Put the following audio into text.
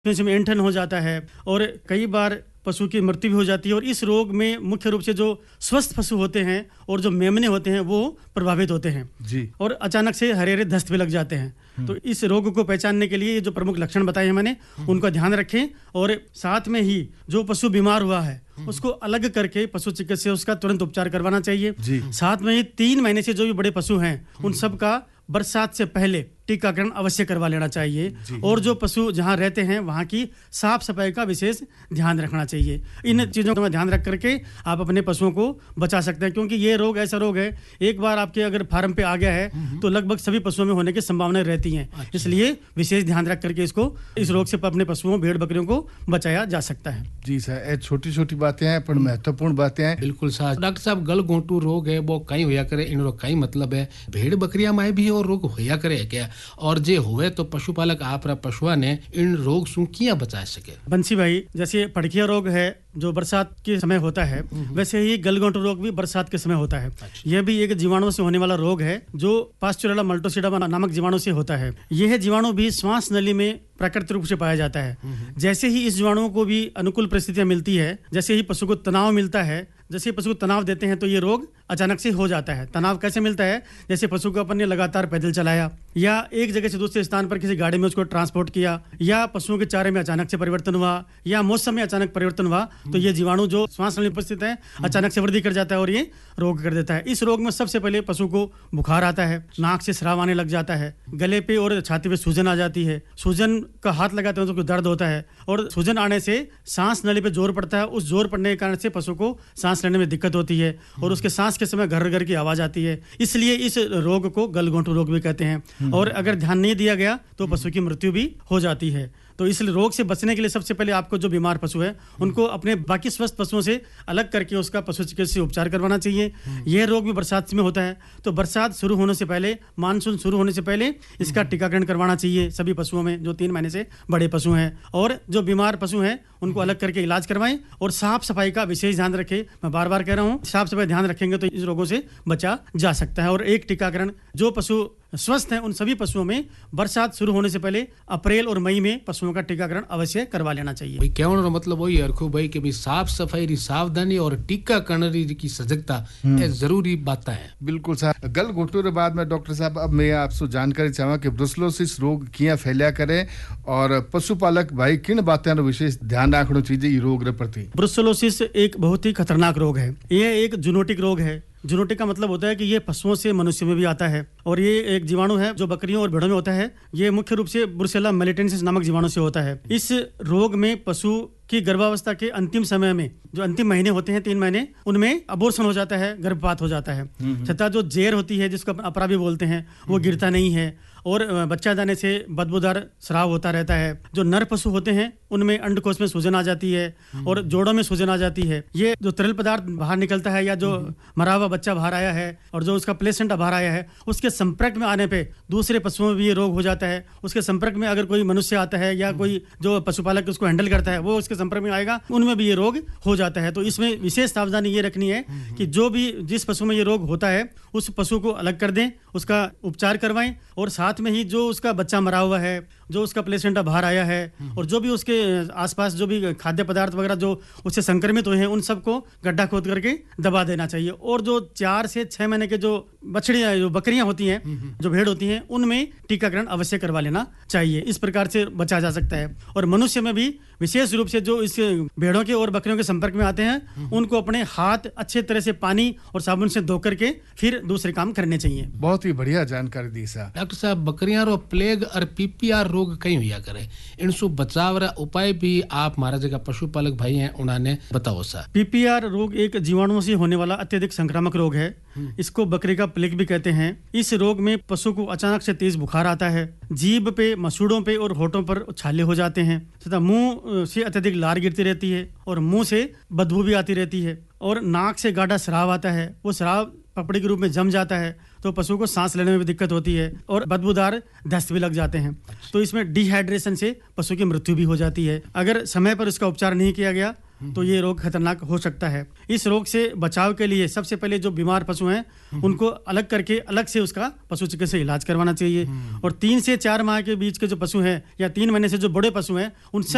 में ऐंठन हो जाता है और कई बार पशु की मृत्यु भी हो जाती है। और इस रोग में मुख्य रूप से जो स्वस्थ पशु होते हैं और जो मेमने होते हैं वो प्रभावित होते हैं जी। और अचानक से हरे दस्त भी लग जाते हैं। तो इस रोग को पहचानने के लिए जो प्रमुख लक्षण बताए हैं मैंने उनका ध्यान रखें और साथ में ही जो पशु बीमार हुआ है उसको अलग करके पशु चिकित्सक से उसका तुरंत उपचार करवाना चाहिए। साथ में ही 3 महीने से जो भी बड़े पशु हैं उन सब का बरसात से पहले टीकाकरण अवश्य करवा लेना चाहिए और जो पशु जहां रहते हैं वहां की साफ सफाई का विशेष ध्यान रखना चाहिए। इन चीजों का ध्यान रख करके आप अपने पशुओं को बचा सकते हैं, क्योंकि ये रोग ऐसा रोग है एक बार आपके अगर फार्म पे आ गया है तो लगभग सभी पशुओं में होने की संभावनाएं रहती हैं। इसलिए विशेष ध्यान रख करके इस रोग से अपने पशुओं भेड़ बकरियों को बचाया जा सकता है। जी सर, छोटी छोटी बातें हैं पर महत्वपूर्ण बातें हैं। बिल्कुल सर। डॉक्टर साहब, गलघोंटू रोग है वो कहीं होया करे, इन रोग कहीं मतलब है भेड़ बकरियां में भी और रोग होया करे क्या, और जे हुए तो पशुपालक आप पशुआ ने इन रोग से किया बचा सके? बंसी भाई, जैसे पड़किया रोग है जो बरसात के समय होता है, वैसे ही गलघोंटू रोग भी बरसात के समय होता है। यह भी एक जीवाणु से होने वाला रोग है जो पास्चुरेला मल्टोसिडा नामक जीवाणु से होता है। यह जीवाणु भी श्वास नली में प्राकृतिक रूप से पाया जाता है। जैसे ही इस जीवाणुओं को भी अनुकूल परिस्थितियां मिलती है, जैसे ही पशु को तनाव मिलता है, जैसे ही पशु को तनाव देते हैं तो ये रोग अचानक से हो जाता है। तनाव कैसे मिलता है? जैसे पशु को अपन ने लगातार पैदल चलाया या एक जगह से दूसरे स्थान पर किसी गाड़ी में उसको ट्रांसपोर्ट किया या पशुओं के चारे में अचानक से परिवर्तन हुआ या मौसम में अचानक परिवर्तन हुआ तो ये जीवाणु जो श्वास नली में उपस्थित है अचानक से वृद्धि कर जाता है और ये रोग कर देता है। इस रोग में सबसे पहले पशु को बुखार आता है, नाक से स्राव आने लग जाता है, गले पे और छाती पे सूजन आ जाती है, सूजन का हाथ लगाते हैं तो दर्द होता है और सूजन आने से सांस नली पे जोर पड़ता है। उस जोर पड़ने के कारण से पशु को सांस लेने में दिक्कत होती है और उसके सांस के समय घर घर की आवाज आती है। इसलिए इस रोग को गलघोंटू रोग भी कहते हैं और अगर ध्यान नहीं दिया गया तो पशु की मृत्यु भी हो जाती है। तो इस रोग से बचने के लिए सबसे पहले आपको जो बीमार पशु है उनको अपने बाकी स्वस्थ पशुओं से अलग करके उसका पशु चिकित्सक से उपचार करवाना चाहिए। यह रोग भी बरसात में होता है तो बरसात शुरू होने से पहले, मानसून शुरू होने से पहले इसका टीकाकरण करवाना चाहिए सभी पशुओं में जो 3 महीने से बड़े पशु हैं। और जो बीमार पशु हैं उनको अलग करके इलाज करवाएं और साफ सफाई का विशेष ध्यान रखें। मैं बार बार कह रहा हूँ, साफ सफाई ध्यान रखेंगे तो इस रोगों से बचा जा सकता है। और एक टीकाकरण जो पशु स्वस्थ हैं उन सभी पशुओं में बरसात शुरू होने से पहले अप्रैल और मई में पशुओं का टीकाकरण अवश्य करवा लेना चाहिए। भाई कहने का मतलब वही है रखो भाई कि भी साफ सफाई री सावधानी और टीकाकरण की सजगता ये जरूरी बातें हैं। बिल्कुल सर। गलघोंटू के बाद में डॉक्टर साहब अब मैं आपसे जानकारी चाहूंगा कि ब्रुसेलोसिस रोग किया फैलिया करे और पशुपालक भाई किन बातें विशेष ध्यान रखना चाहिए रोग के प्रति? ब्रुसेलोसिस एक बहुत ही खतरनाक रोग है। यह एक जूनोटिक रोग है। जूनोटिक का मतलब होता है कि ये पशुओं से मनुष्य में भी आता है और ये एक जीवाणु है जो बकरियों और भेड़ों में होता है। ये मुख्य रूप से ब्रुसेला मेलिटेंसिस नामक जीवाणु से होता है। इस रोग में पशु की गर्भावस्था के अंतिम समय में जो अंतिम महीने होते हैं 3 महीने, उनमें अबॉर्शन हो जाता है, गर्भपात हो जाता है। छठा जो जेर होती है जिसको अपरा भी बोलते हैं वो गिरता नहीं है और बच्चा जाने से बदबूदार स्राव होता रहता है। जो नर पशु होते हैं उनमें अंडकोश में सूजन आ जाती है और जोड़ों में सूजन आ जाती है। ये जो तरल पदार्थ बाहर निकलता है या जो मरा हुआ बच्चा बाहर आया है और जो उसका प्लेसेंटा बाहर आया है उसके संपर्क में आने पे दूसरे पशुओं में भी ये रोग हो जाता है। उसके संपर्क में अगर कोई मनुष्य आता है या कोई जो पशुपालक उसको हैंडल करता है वो उसके संपर्क में आएगा, उनमें भी ये रोग हो जाता है। तो इसमें विशेष सावधानी ये रखनी है कि जो भी जिस पशु में ये रोग होता है उस पशु को अलग कर दें, उसका उपचार करवाएं और साथ में ही जो उसका बच्चा मरा हुआ है, जो उसका प्लेसेंटा बाहर आया है और जो भी उसके आसपास जो भी खाद्य पदार्थ वगैरह जो उससे संक्रमित हुए हैं उन सबको गड्ढा खोद करके दबा देना चाहिए। और जो 4 से 6 महीने के जो बछड़ियां जो बकरियां होती हैं, जो भेड़ होती हैं, उनमें टीकाकरण अवश्य करवा लेना चाहिए। इस प्रकार से बचा जा सकता है। और मनुष्य में भी विशेष रूप से जो इस भेड़ों के और बकरियों के संपर्क में आते हैं उनको अपने हाथ अच्छे तरह से पानी और साबुन से धो करके फिर दूसरे काम करने चाहिए। बहुत ही बढ़िया जानकारी दी सर। डॉक्टर साहब, बकरियां रो प्लेग और पीपीआर रोग कहीं हुआ करे, इनसे बचाव रा उपाय भी आप हमारा जगह पशुपालक भाई हैं उन्होंने बताओ सर। पीपीआर रोग एक जीवाणुओं से होने वाला अत्यधिक संक्रामक रोग है। इसको बकरी का प्लेग भी कहते हैं। इस रोग में पशु को अचानक से तेज बुखार आता है, जीभ पे, मसूड़ों पे और होठों पर छाले हो जाते हैं तथा मुंह से अत्यधिक लार गिरती रहती है और मुंह से बदबू भी आती रहती है और नाक से गाढ़ा स्राव आता है। वो स्राव पपड़ी के रूप में जम जाता है तो पशु को सांस लेने में भी दिक्कत होती है और बदबूदार दस्त भी लग जाते हैं। तो इसमें डिहाइड्रेशन से पशु की मृत्यु भी हो जाती है। अगर समय पर इसका उपचार नहीं किया गया तो ये रोग खतरनाक हो सकता है। इस रोग से बचाव के लिए सबसे पहले जो बीमार पशु हैं उनको अलग करके अलग से उसका पशु चिकित्सक इलाज करवाना चाहिए। और 3 से 4 माह के बीच के जो पशु हैं या 3 महीने से जो बड़े पशु हैं उन सब